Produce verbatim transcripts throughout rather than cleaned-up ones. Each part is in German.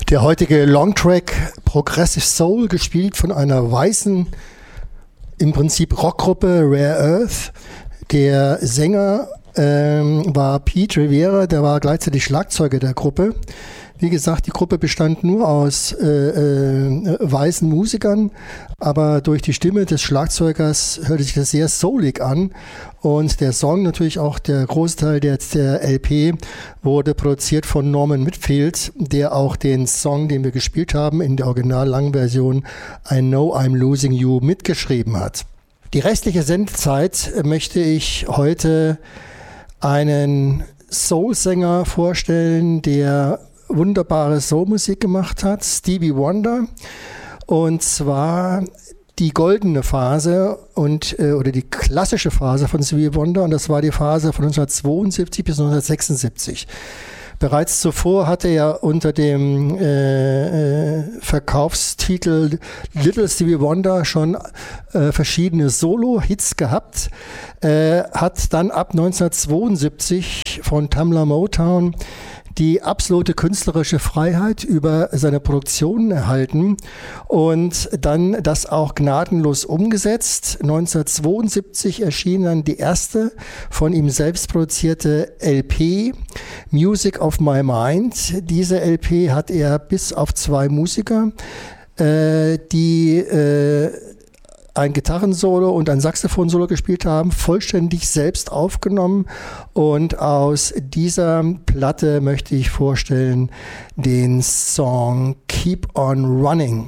Der heutige Longtrack Progressive Soul, gespielt von einer weißen, im Prinzip Rockgruppe Rare Earth. Der Sänger ähm, war Pete Rivera, der war gleichzeitig Schlagzeuger der Gruppe. Wie gesagt, die Gruppe bestand nur aus äh, äh, weißen Musikern, aber durch die Stimme des Schlagzeugers hörte sich das sehr soulig an. Und der Song, natürlich auch der Großteil der, der L P, wurde produziert von Norman Whitfield, der auch den Song, den wir gespielt haben, in der Original-Langversion I Know I'm Losing You mitgeschrieben hat. Die restliche Sendezeit möchte ich heute einen Soul-Sänger vorstellen, der wunderbare Soulmusik gemacht hat, Stevie Wonder, und zwar die goldene Phase und äh, oder die klassische Phase von Stevie Wonder, und das war die Phase von neunzehnhundertzweiundsiebzig bis neunzehnhundertsechsundsiebzig. Bereits zuvor hatte er unter dem äh, äh, Verkaufstitel Little Stevie Wonder schon äh, verschiedene Solo-Hits gehabt, äh, hat dann ab neunzehnhundertzweiundsiebzig von Tamla Motown die absolute künstlerische Freiheit über seine Produktionen erhalten und dann das auch gnadenlos umgesetzt. neunzehnhundertzweiundsiebzig erschien dann die erste von ihm selbst produzierte L P, Music of My Mind. Diese L P hat er bis auf zwei Musiker, äh, die äh, ein Gitarrensolo und ein Saxophonsolo gespielt haben, vollständig selbst aufgenommen. Und aus dieser Platte möchte ich vorstellen den Song Keep on Running.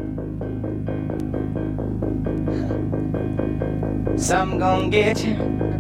Some gon' get you,